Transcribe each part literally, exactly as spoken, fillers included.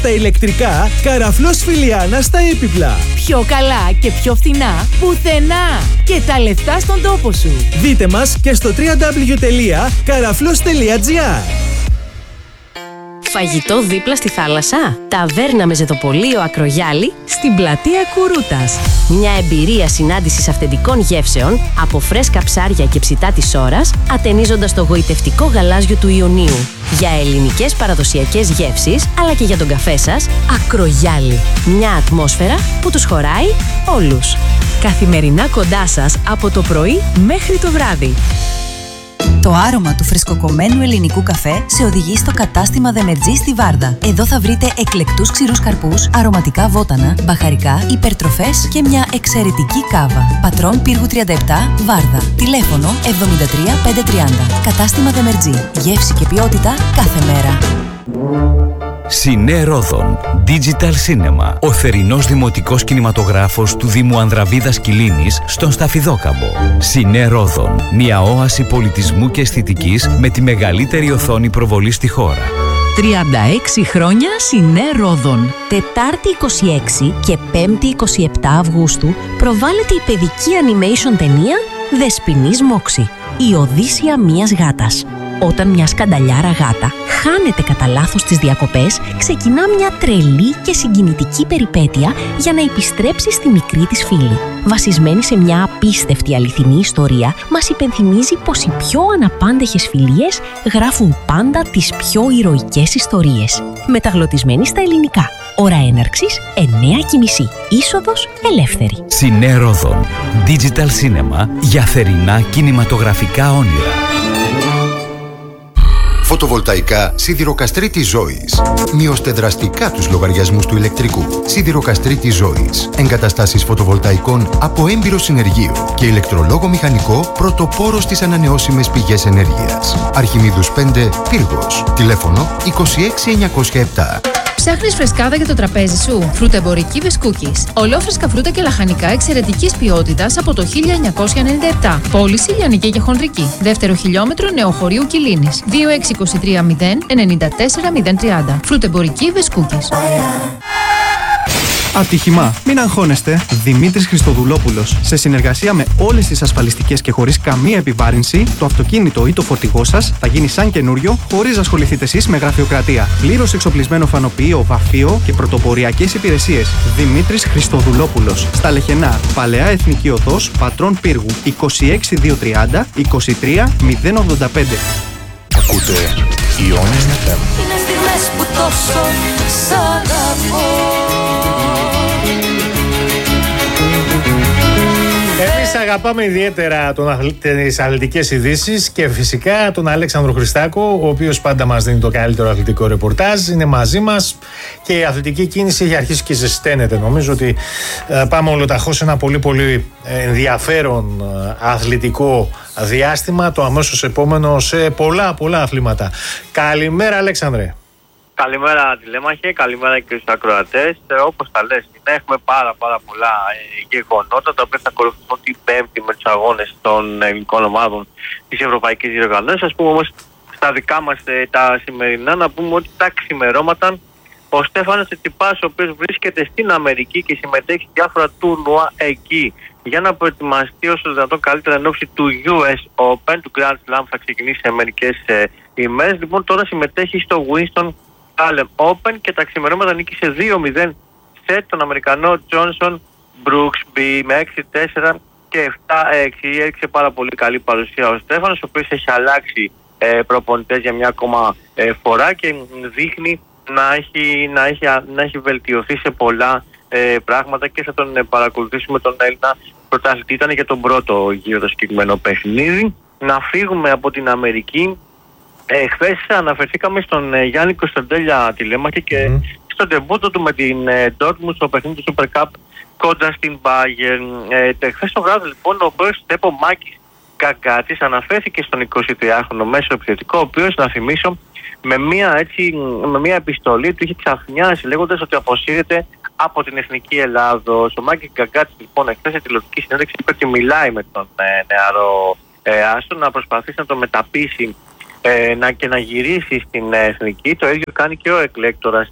στα ηλεκτρικά, καραφλός Φιλιάνα στα έπιπλα. Πιο καλά και πιο φθηνά πουθενά. Και τα λεφτά στον τόπο σου. Δείτε μας και στο double-u double-u double-u τελεία καραφλός τελεία τζι άρ. Φαγητό δίπλα στη θάλασσα. Ταβέρνα με ζεδοπολείο Ακρογιάλη στην πλατεία Κουρούτας. Μια εμπειρία συνάντησης αυθεντικών γεύσεων από φρέσκα ψάρια και ψητά της ώρας, ατενίζοντας το γοητευτικό γαλάζιο του Ιωνίου. Για ελληνικές παραδοσιακές γεύσεις, αλλά και για τον καφέ σας, Ακρογιάλη. Μια ατμόσφαιρα που τους χωράει όλους. Καθημερινά κοντά σας από το πρωί μέχρι το βράδυ. Το άρωμα του φρεσκοκομμένου ελληνικού καφέ σε οδηγεί στο κατάστημα Δεμερτζή στη Βάρδα. Εδώ θα βρείτε εκλεκτούς ξηρούς καρπούς, αρωματικά βότανα, μπαχαρικά, υπερτροφές και μια εξαιρετική κάβα. Πατρών Πύργου τριάντα επτά, Βάρδα. Τηλέφωνο εβδομήντα τρία πεντακόσια τριάντα. Κατάστημα Δεμερτζή. Γεύση και ποιότητα κάθε μέρα. Σινέ Ρόδον Digital Cinema. Ο θερινός δημοτικός κινηματογράφος του Δήμου Ανδραβίδας Κιλίνης στον Σταφιδόκαμπο. Σινέ Ρόδον. Μια όαση πολιτισμού και αισθητικής με τη μεγαλύτερη οθόνη προβολή στη χώρα. τριάντα έξι χρόνια Σινέ Ρόδον. Τετάρτη είκοσι έξι και Πέμπτη είκοσι επτά Αυγούστου προβάλλεται η παιδική animation ταινία Δεσποινής Μόξη. Η Οδύσσεια μιας γάτας. Όταν μια σκανταλιάρα γάτα χάνεται κατά λάθος στις διακοπές, ξεκινά μια τρελή και συγκινητική περιπέτεια για να επιστρέψει στη μικρή της φίλη. Βασισμένη σε μια απίστευτη αληθινή ιστορία, μας υπενθυμίζει πως οι πιο αναπάντεχες φιλίες γράφουν πάντα τις πιο ηρωικές ιστορίες. Μεταγλωτισμένη στα ελληνικά. Ώρα έναρξης εννιά και μισή. Είσοδος ελεύθερη. Σινέ Ρόδον Digital Cinema για θερινά κινηματογραφικά όνειρα. Φωτοβολταϊκά Σιδηροκαστρίτης Ζώης. Μειώστε δραστικά τους λογαριασμούς του ηλεκτρικού. Σιδηροκαστρίτης Ζώης. Εγκαταστάσεις φωτοβολταϊκών από έμπειρο συνεργείο και ηλεκτρολόγο μηχανικό πρωτοπόρο στις ανανεώσιμες πηγές ενέργειας. Αρχιμίδους πέντε, Πύργος. Τηλέφωνο είκοσι έξι εννιακόσια επτά. Ψάχνεις φρεσκάδα για το τραπέζι σου? Φρουτεμπορική Βεσκούκης. Ολόφρεσκα φρούτα και λαχανικά εξαιρετικής ποιότητας από το χίλια εννιακόσια ενενήντα επτά. Πώληση λιανική και χονδρική. Δεύτερο χιλιόμετρο Νεοχωρίου Κιλίνης. δύο έξι δύο τρία μηδέν εννιά τέσσερα μηδέν τρία μηδέν. Φρουτεμπορική Βεσκούκης. Ατύχημα. Μην αγχώνεστε. Δημήτρης Χριστοδουλόπουλος. Σε συνεργασία με όλες τις ασφαλιστικές και χωρίς καμία επιβάρυνση, το αυτοκίνητο ή το φορτηγό σας θα γίνει σαν καινούριο, χωρίς να ασχοληθείτε εσείς με γραφειοκρατία. Πλήρως εξοπλισμένο φανοποιείο, βαφείο και πρωτοποριακές υπηρεσίες. Δημήτρης Χριστοδουλόπουλος. Στα Λεχενά. Παλαιά Εθνική Οδός, Πατρών Πύργου. είκοσι έξι δύο τριάντα είκοσι τρία μηδέν ογδόντα πέντε. Ακούτε Ιόνια εφ εμ. Είναι στιγμές που τόσο σ' αγαπώ. Εμείς αγαπάμε ιδιαίτερα τις αθλητικές ειδήσεις και φυσικά τον Αλέξανδρο Χριστάκο, ο οποίος πάντα μας δίνει το καλύτερο αθλητικό ρεπορτάζ. Είναι μαζί μας και η αθλητική κίνηση έχει αρχίσει και ζεσταίνεται. Νομίζω ότι πάμε ολοταχώς σε ένα πολύ πολύ ενδιαφέρον αθλητικό διάστημα, το αμέσως επόμενο σε πολλά πολλά αθλήματα. Καλημέρα Αλέξανδρε. Καλημέρα Τηλέμαχε, καλημέρα και στους ακροατές. Ε, όπως τα λες, έχουμε πάρα πάρα πολλά ε, γεγονότα τα οποία θα ακολουθούν την Πέμπτη με τους αγώνες των ελληνικών ομάδων της Ευρωπαϊκής Διοργανώσης. Ας πούμε όμως στα δικά μας ε, τα σημερινά να πούμε ότι τα ξημερώματα ο Στέφανος Τσιτσιπάς, ο οποίος βρίσκεται στην Αμερική και συμμετέχει σε διάφορα τουρνουά εκεί για να προετοιμαστεί όσο δυνατόν καλύτερα εν ώψη του γιου ες Open, του Grand Slam, θα ξεκινήσει σε μερικές ε, ημέρες. Λοιπόν, τώρα συμμετέχει στο Winston Salem Open και τα ξημερώματα νίκησε δύο μηδέν σετ τον Αμερικανό Johnson Brooksby με έξι τέσσερα και επτά έξι. Έριξε πάρα πολύ καλή παρουσία ο Στέφανος, ο οποίος έχει αλλάξει ε, προπονητές για μια ακόμα ε, φορά και δείχνει να έχει, να έχει, να έχει βελτιωθεί σε πολλά ε, πράγματα και θα τον ε, παρακολουθήσουμε τον Έλληνα πρωταθλητή. Ήταν για τον πρώτο γύρο το συγκεκριμένο παιχνίδι. Να φύγουμε από την Αμερική. Ε, χθες αναφερθήκαμε στον ε, Γιάννη Κωνσταντέλια Τηλέμαχε και mm. στο ντεμπούτο του με την ε, Dortmund στο παιχνίδι του Super Cup κοντά στην Bayern. Ε, χθες το βράδυ λοιπόν ο πρώτος Στέπο Μάκης Καγκάτης αναφέρθηκε στον εικοσιτριάχρονο μέσο επιθετικό, ο οποίος, να θυμίσω, με μια, έτσι, με μια επιστολή του είχε ξαφνιάσει λέγοντας ότι αποσύρεται από την Εθνική Ελλάδος. Ο Μάκης Καγκάτης λοιπόν εχθές σε τηλεοπτική συνέντευξη είπε ότι μιλάει με τον ε, νεαρό ε, Άστον να προσπαθήσει να το μεταπίσει Ε, να, και να γυρίσει στην Εθνική. Το ίδιο κάνει και ο εκλέκτορας της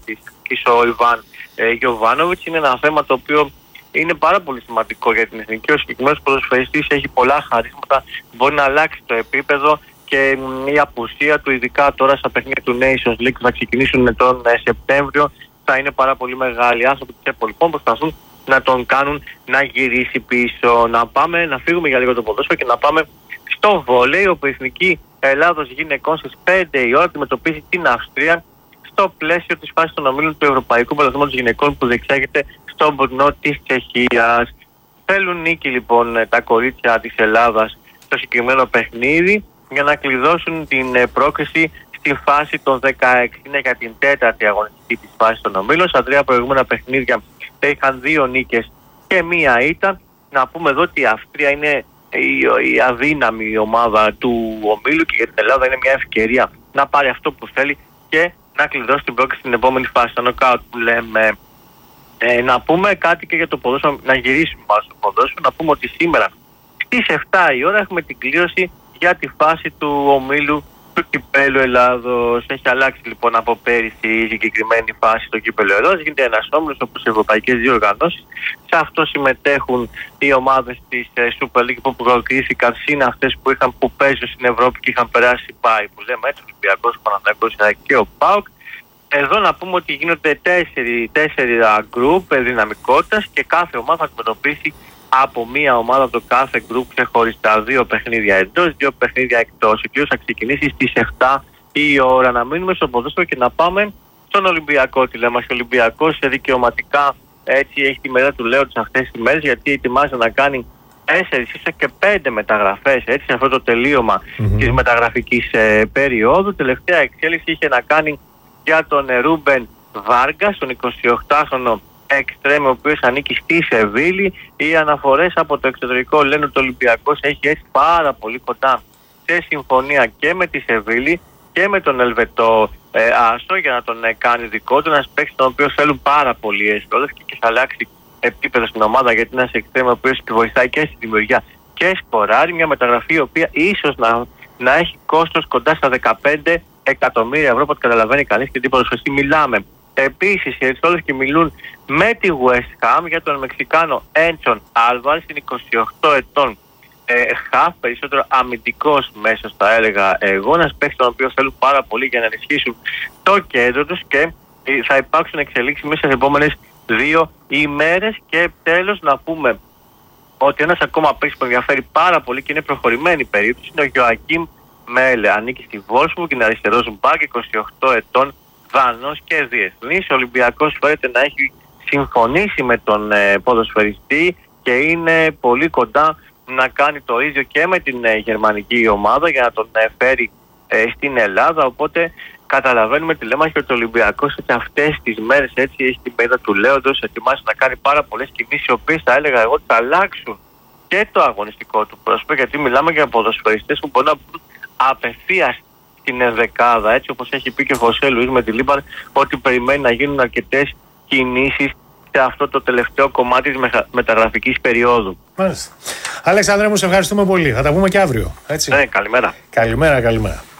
Εθνικής, ο Ιβάν ε, Γιοβάνοβιτς. Είναι ένα θέμα το οποίο είναι πάρα πολύ σημαντικό για την Εθνική. Ο συγκεκριμένος ποδοσφαιριστής έχει πολλά χαρίσματα, μπορεί να αλλάξει το επίπεδο και η απουσία του, ειδικά τώρα στα παιχνίδια του Nations League που θα ξεκινήσουν τον ε, Σεπτέμβριο, θα είναι πάρα πολύ μεγάλη. Οι άνθρωποι της ΕΠΟ λοιπόν προσπαθούν να τον κάνουν να γυρίσει πίσω. Να πάμε, να φύγουμε για λίγο το ποδόσφαιρο και να πάμε στο βόλεϊ, όπου η Εθνική Ελλάδος γυναικών στις πέντε η ώρα αντιμετωπίζει την Αυστρία στο πλαίσιο της φάσης των ομίλων του Ευρωπαϊκού Πρωταθλήματος Γυναικών που διεξάγεται στο Μπουρνό της Τσεχίας. Θέλουν νίκη λοιπόν τα κορίτσια της Ελλάδας στο συγκεκριμένο παιχνίδι για να κλειδώσουν την πρόκριση στη φάση των δεκαέξι. Είναι για την τέταρτη αγωνιστική της φάσης των ομίλων. Στα τρία προηγούμενα παιχνίδια είχαν δύο νίκες και μία ήττα. Να πούμε εδώ ότι η Αυστρία είναι η, η αδύναμη ομάδα του ομίλου και για την Ελλάδα είναι μια ευκαιρία να πάρει αυτό που θέλει και να κλειδώσει την πρόκληση στην επόμενη φάση. Το νοκάουτ που λέμε. Ε, να πούμε κάτι και για το ποδόσφαιρο, να γυρίσουμε πάνω στο ποδόσφαιρο. Να πούμε ότι σήμερα στις επτά η ώρα έχουμε την κλήρωση για τη φάση του ομίλου του Κυπέλλου Ελλάδος. Έχει αλλάξει λοιπόν από πέρυσι η συγκεκριμένη φάση στο Κύπελλου Ελλάδος. Γίνεται ένας όμιλος όπως οι ευρωπαϊκές διοργανώσεις. Σε αυτό συμμετέχουν οι ομάδες της Super League που προκρίθηκαν, συν αυτές που, είχαν, που παίζουν στην Ευρώπη και είχαν περάσει πάει, που λέμε έτσι, ο Ολυμπιακός, ο Παναθηναϊκός και ο ΠΑΟΚ. Εδώ να πούμε ότι γίνονται τέσσερι, τέσσερι γκρουπ δυναμικότητας και κάθε ομάδα θα αντιμετωπίσει από μία ομάδα το κάθε γκρουπ ξεχωριστά. Δύο παιχνίδια εντός, δύο παιχνίδια εκτός. Η κλήρωση θα ξεκινήσει στις επτά η ώρα. Να μείνουμε στο ποδόσφαιρο και να πάμε στον Ολυμπιακό. Τι λέμε, ο Ολυμπιακός δικαιωματικά έτσι έχει τη μέρα του λέοντος αυτές τις μέρες, γιατί ετοιμάζεται να κάνει τέσσερις ίσως και πέντε μεταγραφές έτσι, σε αυτό το τελείωμα mm-hmm. της μεταγραφικής ε, περίοδου. Τελευταία εξέλιξη είχε να κάνει για τον ε, Ρούμπεν Βάργκας, τον εικοσιοκτάχρονο εξτρέμ, ο οποίος ανήκει στη Σεβίλη. Οι αναφορές από το εξωτερικό λένε ότι ο Ολυμπιακός έχει έτσι πάρα πολύ κοντά σε συμφωνία και με τη Σεβίλη και με τον Ελβετό ε, Άσο για να τον ε, κάνει δικό του. Ένας παίκτης τον οποίο θέλουν πάρα πολύ έσχολος και, και θα αλλάξει επίπεδο στην ομάδα, γιατί είναι ένας εξτρέμ ο οποίος βοηθάει και στη δημιουργία και σκοράρει. Μια μεταγραφή η οποία ίσως να, να έχει κόστος κοντά στα δεκαπέντε εκατομμύρια ευρώ, που καταλαβαίνει κανείς και τι ποδοσφαιριστή μιλάμε. Επίσης οι Ερυθρόλευκοι μιλούν με τη West Ham για τον Μεξικάνο Έντσον Άλβαρες, είναι εικοσιοκτώ ετών ε, χαφ, περισσότερο αμυντικός μέσος θα έλεγα εγώ, ένας παίκτης τον οποίο θέλουν πάρα πολύ για να ενισχύσουν το κέντρο τους και ε, θα υπάρξουν εξελίξεις μέσα στις επόμενες δύο ημέρες. Και τέλος να πούμε ότι ένας ακόμα παίκτης που ενδιαφέρει πάρα πολύ και είναι προχωρημένη περίπτωση είναι ο Γιωακίμ Μέλε, ανήκει στη Wolfsburg, είναι αριστερός μπακ, εικοσιοκτώ ετών, Δανός και διεθνής. Ο Ολυμπιακός φαίνεται να έχει συμφωνήσει με τον ε, ποδοσφαιριστή και είναι πολύ κοντά να κάνει το ίδιο και με την ε, γερμανική ομάδα για να τον ε, φέρει ε, στην Ελλάδα. Οπότε καταλαβαίνουμε τι λέμε, και ότι ο Ολυμπιακός σε αυτές τις μέρες έτσι έχει την πέδα του λέοντος, ετοιμάζει να κάνει πάρα πολλές κινήσεις, οι οποίες θα έλεγα εγώ ότι θα αλλάξουν και το αγωνιστικό του πρόσωπο, γιατί μιλάμε για ποδοσφαιριστές που μπορεί να μπουν απευθείας στην ενδεκάδα, έτσι όπως έχει πει και ο Χωσέ Λουίς με τη Λίμπαρ, ότι περιμένει να γίνουν αρκετές κινήσεις σε αυτό το τελευταίο κομμάτι της μεταγραφικής περίοδου. Μάλιστα. Αλέξανδρε μου, σε ευχαριστούμε πολύ. Θα τα πούμε και αύριο. Έτσι. Ναι, καλημέρα. Καλημέρα, καλημέρα.